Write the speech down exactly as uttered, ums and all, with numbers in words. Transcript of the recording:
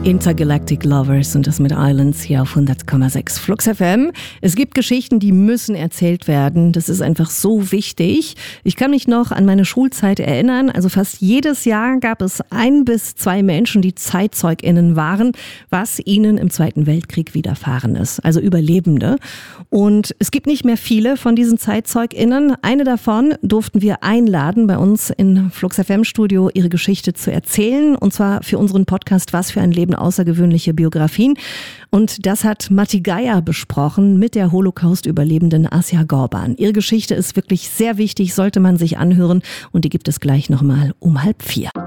Intergalactic Lovers und das mit Islands hier auf hundert Komma sechs Flux F M. Es gibt Geschichten, die müssen erzählt werden. Das ist einfach so wichtig. Ich kann mich noch an meine Schulzeit erinnern. Also fast jedes Jahr gab es ein bis zwei Menschen, die ZeitzeugInnen waren, was ihnen im Zweiten Weltkrieg widerfahren ist. Also Überlebende. Und es gibt nicht mehr viele von diesen ZeitzeugInnen. Eine davon durften wir einladen, bei uns in Flux F M Studio ihre Geschichte zu erzählen. Und zwar für unseren Podcast Was für ein Leben, außergewöhnliche Biografien. Und das hat Matti Geier besprochen mit der Holocaust-Überlebenden Asja Gorban. Ihre Geschichte ist wirklich sehr wichtig, sollte man sich anhören. Und die gibt es gleich nochmal um halb vier.